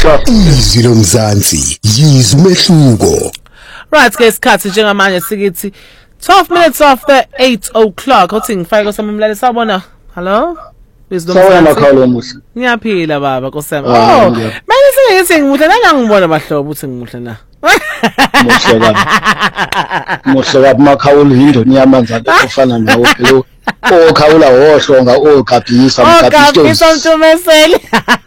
Izwi lomzansi yizwi umehluko. Right ke isikhathi njengamanje sikithi 12 minutes after 8 o'clock. Uthi ngifake samamlale sabona. Hello? Sawona khalo muhle. Ngiyaphila baba Nkosami. Oh, manje sengithi ngimuhle nangangibona bahlobo uthi ngimuhle na. Muhle kabi makhawula indoni yamanzi akufana nawo phela. Okhawula wohlonga ogabhisa ogabhisa umthumeseli.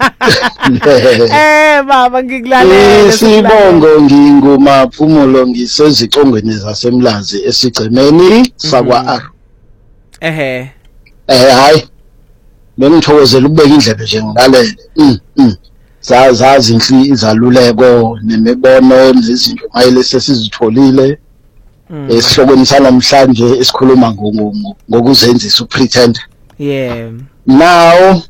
Baba ngikulalela. Sibongo ngingumapumulo ngisezicongweni zasemlazi esigcemeni sakwa R. Hayi. Bengithokozela ukubeka indlebe nje ngilalele. Zazi inhli izaluleko nemibono nezinto mayele sesizitholile. Esihlokweni sanamhlanje esikhuluma ngokuzenzisa upretend. Yeah. Now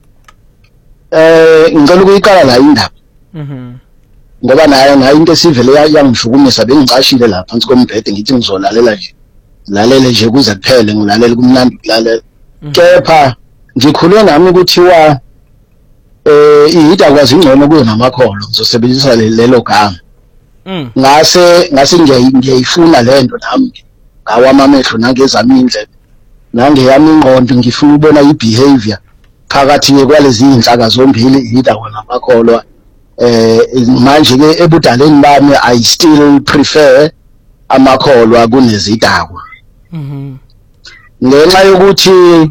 ngicela ukuyiqala la indaba. Ngoba nayo into esivele yangishukumisa bengicashile lapha phansi kombhede ngithi ngizolalela nje. Lalele nje kuze kuphele ngilalela kumnandi ukulalela. Kepha ngikhulwe nami ukuthiwa ihita kwazi ingcono kuyo namakholo ngizosebenzisa lelo gama. Ngase ngiyayifuna lento nami ngawa amamehlo nangezami indlela nangeyami ingqondo ngifuna ubona ibehavior phakathi kwalezi inhlaka zombili ihita namakholwa. Manje ke ebudaleni bami I still prefer amakholwa kunezidakwa. Ngenxa yokuthi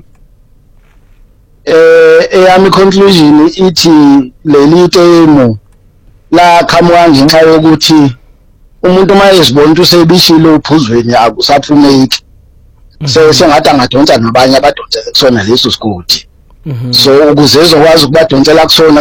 eyami conclusion ithi leli temo la qhamuka ngenxa yokuthi umuntu mayezibona ukuthi usebishile uphuzweni akusaphumeki sengathi angadonsa nabanye abadonsele kusona leso sigodi. So ukuze ezokwazi ukubadonsela kusona